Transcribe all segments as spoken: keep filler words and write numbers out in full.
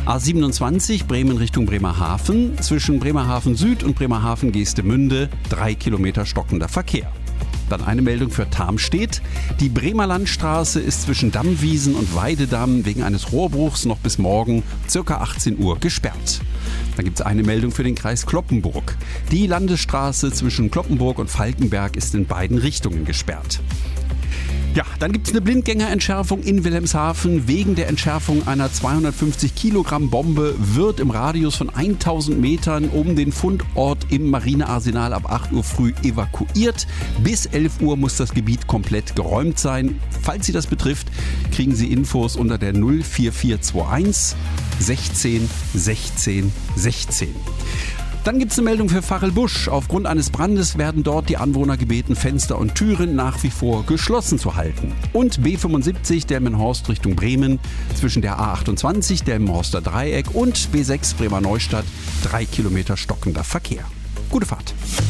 A siebenundzwanzig Bremen Richtung Bremerhaven. Zwischen Bremerhaven Süd und Bremerhaven Geestemünde drei Kilometer stockender Verkehr. Dann eine Meldung für Tarmstedt. Die Bremer Landstraße ist zwischen Dammwiesen und Weidedamm wegen eines Rohrbruchs noch bis morgen ca. achtzehn Uhr gesperrt. Dann gibt es eine Meldung für den Kreis Cloppenburg. Die Landesstraße zwischen Cloppenburg und Falkenberg ist in beiden Richtungen gesperrt. Ja, dann gibt es eine Blindgängerentschärfung in Wilhelmshaven. Wegen der Entschärfung einer zweihundertfünfzig Kilogramm Bombe wird im Radius von tausend Metern um den Fundort im Marinearsenal ab acht Uhr früh evakuiert. Bis elf Uhr muss das Gebiet komplett geräumt sein. Falls Sie das betrifft, kriegen Sie Infos unter der null vier vier zwei eins sechzehn sechzehn sechzehn. Dann gibt es eine Meldung für Fachelbusch. Aufgrund eines Brandes werden dort die Anwohner gebeten, Fenster und Türen nach wie vor geschlossen zu halten. Und B fünfundsiebzig Delmenhorst Richtung Bremen zwischen der A achtundzwanzig Delmenhorster Dreieck und B sechs Bremer Neustadt drei Kilometer stockender Verkehr. Gute Fahrt.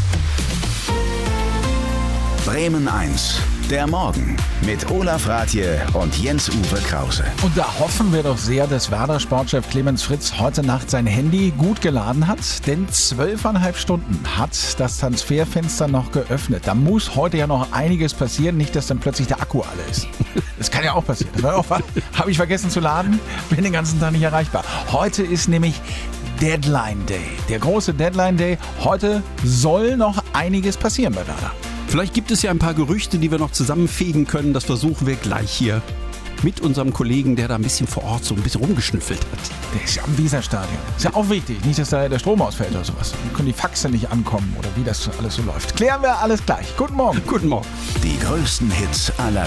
Bremen eins, der Morgen mit Olaf Rathje und Jens-Uwe Krause. Und da hoffen wir doch sehr, dass Werder-Sportchef Clemens Fritz heute Nacht sein Handy gut geladen hat. Denn zwölfeinhalb Stunden hat das Transferfenster noch geöffnet. Da muss heute ja noch einiges passieren. Nicht, dass dann plötzlich der Akku alle ist. Das kann ja auch passieren. Habe ich vergessen zu laden, bin den ganzen Tag nicht erreichbar. Heute ist nämlich Deadline Day. Der große Deadline Day. Heute soll noch einiges passieren bei Werder. Vielleicht gibt es ja ein paar Gerüchte, die wir noch zusammenfegen können. Das versuchen wir gleich hier mit unserem Kollegen, der da ein bisschen vor Ort so ein bisschen rumgeschnüffelt hat. Der ist ja am Weserstadion. Ist ja auch wichtig. Nicht, dass da der Strom ausfällt oder sowas. Dann können die Faxe nicht ankommen oder wie das alles so läuft. Klären wir alles gleich. Guten Morgen. Guten Morgen. Die größten Hits aller